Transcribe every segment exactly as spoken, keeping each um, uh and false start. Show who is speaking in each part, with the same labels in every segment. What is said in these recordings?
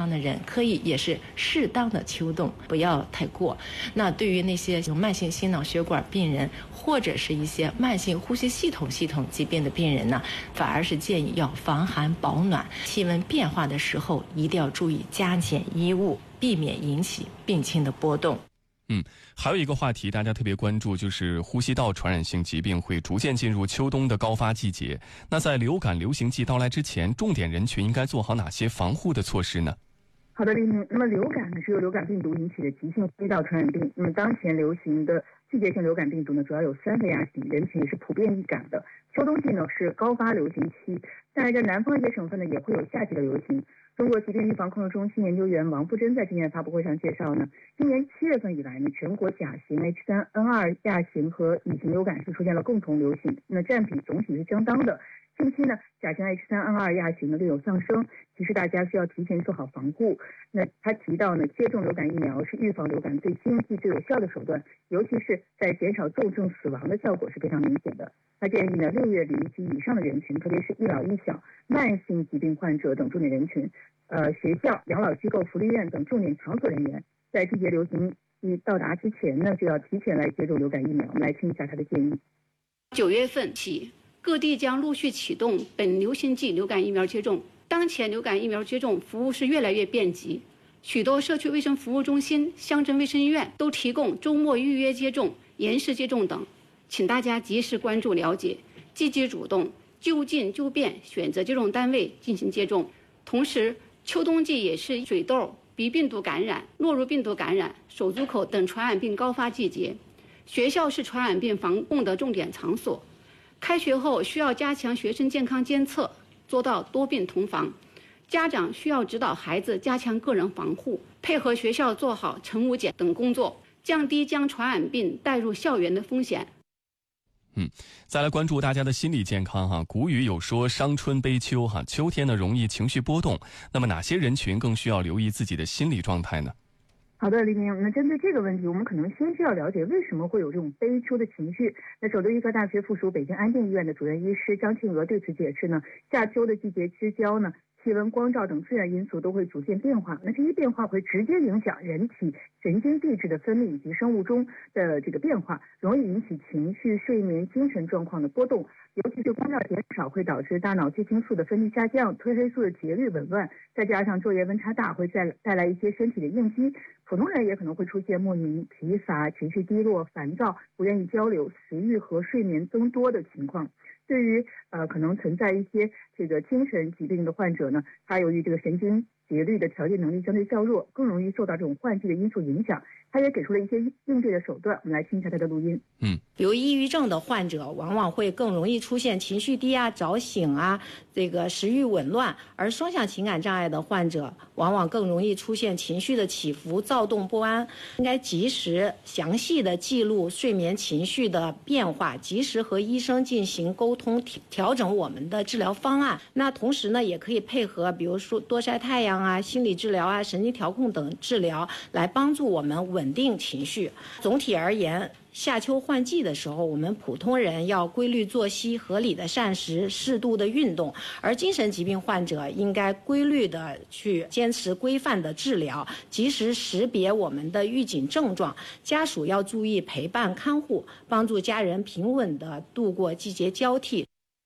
Speaker 1: 康的人，可以也是适当的秋冻，不要太过。那对于那些有慢性心脑血管病人或者是一些慢性呼吸系统系统疾病的病人呢，反而是建议要防寒保暖，气温变化的时候一定要注意加减衣物，避免引起病情的波动。
Speaker 2: 嗯，还有一个话题大家特别关注，就是呼吸道传染性疾病会逐渐进入秋冬的高发季节。那在流感流行季到来之前，重点人群应该做好哪些防护的措施呢？
Speaker 3: 好的，李明。那么流感呢是由流感病毒引起的急性呼吸道传染病。那么当前流行的季节性流感病毒呢，主要有三个亚型，人群也是普遍易感的。秋冬季呢是高发流行期，当然在南方一些省份呢也会有夏季的流行。中国疾病预防控制中心研究员王富珍在今年发布会上介绍呢，今年七月份以来呢，全国甲型 H 三 N 二 亚型和乙型流感是出现了共同流行，那占比总体是相当的。近期呢，甲型 H 三 N 二 亚型呢略有上升，其实大家需要提前做好防护。那他提到呢，接种流感疫苗是预防流感最经济、最有效的手段，尤其是在减少重症死亡的效果是非常明显的。他建议呢，六月龄及以上的人群，特别是一老一小、慢性疾病患者等重点人群，呃，学校、养老机构、福利院等重点场所人员，在季节流行季到达之前呢，就要提前来接种流感疫苗。我们来听一下他的建议。
Speaker 4: 九月份起，各地将陆续启动本流行季流感疫苗接种。当前流感疫苗接种服务是越来越便捷，许多社区卫生服务中心、乡镇卫生医院都提供周末预约接种、延时接种等。请大家及时关注了解，积极主动，就近就便选择接种单位进行接种。同时，秋冬季也是水痘、鼻病毒感染、诺如病毒感染、手足口等传染病高发季节。学校是传染病防控的重点场所，开学后需要加强学生健康监测，做到多病同防。家长需要指导孩子加强个人防护，配合学校做好晨午检等工作，降低将传染病带入校园的风险。
Speaker 2: 嗯，再来关注大家的心理健康哈。古语有说伤春悲秋哈，秋天呢容易情绪波动，那么哪些人群更需要留意自己的心理状态呢？
Speaker 3: 好的，黎明。那针对这个问题，我们可能先需要了解为什么会有这种悲秋的情绪。那首都医科大学附属北京安定医院的主任医师张庆娥对此解释呢，夏秋的季节之交呢，气温、光照等自然因素都会逐渐变化，那这些变化会直接影响人体神经递质的分泌以及生物钟的这个变化，容易引起情绪、睡眠、精神状况的波动。尤其是光照减少会导致大脑血清素的分泌下降，褪黑素的节律紊乱，再加上昼夜温差大，会再带来一些身体的应激。普通人也可能会出现莫名疲乏、情绪低落、烦躁、不愿意交流、食欲和睡眠增多的情况。对于呃可能存在一些这个精神疾病的患者呢，他由于这个神经节律的调节能力相对较弱，更容易受到这种换季的因素影响。他也给出了一些应对的手段，我们来听一下他的录音。
Speaker 1: 嗯，有抑郁症的患者往往会更容易出现情绪低啊、早醒啊、这个食欲紊乱，而双向情感障碍的患者往往更容易出现情绪的起伏、躁动不安。应该及时详细的记录睡眠情绪的变化，及时和医生进行沟通，调整我们的治疗方案。那同时呢，也可以配合比如说多晒太阳啊、心理治疗啊、神经调控等治疗，来帮助我们稳定情绪。总体而言，夏秋换季的时候，我们普通人要规律作息、合理的膳食、适度的运动，而精神疾病患者应该规律的去坚持规范的治疗，及时识别我们的预警症状。家属要注意陪伴看护，帮助家人平稳的度过季节交替。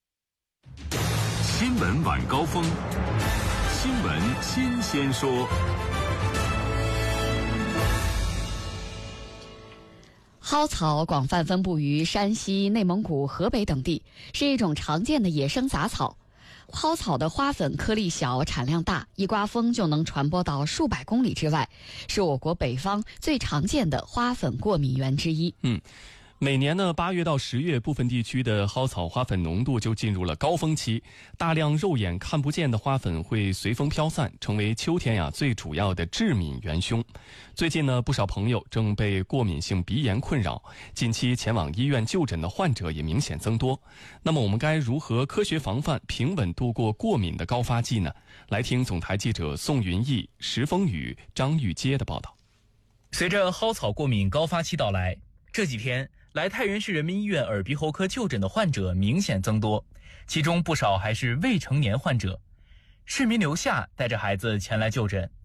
Speaker 5: 新闻晚高峰，新闻新鲜说。
Speaker 6: 蒿草广泛分布于山西、内蒙古、河北等地，是一种常见的野生杂草。蒿草的花粉颗粒小，产量大，一刮风就能传播到数百公里之外，是我国北方最常见的花粉过敏源之一。
Speaker 2: 嗯。每年呢，八月到十月，部分地区的蒿草花粉浓度就进入了高峰期，大量肉眼看不见的花粉会随风飘散，成为秋天呀最主要的致敏元凶。最近呢，不少朋友正被过敏性鼻炎困扰，近期前往医院就诊的患者也明显增多。那么我们该如何科学防范，平稳度过过敏的高发季呢？来听总台记者宋云逸、石峰宇、张玉阶的报道。
Speaker 7: 随着蒿草过敏高发期到来，这几天来太原市人民医院耳鼻喉科就诊的患者明显增多，其中不少还是未成年患者。市民刘夏带着孩子前来就诊。